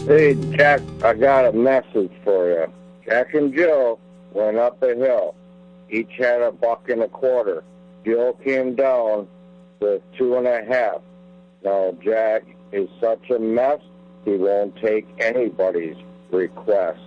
Hey, Jack, I got a message for you. Jack and Jill went up a hill. Each had $1.25. Jill came down with 2.5. Now, Jack is such a mess, he won't take anybody's request.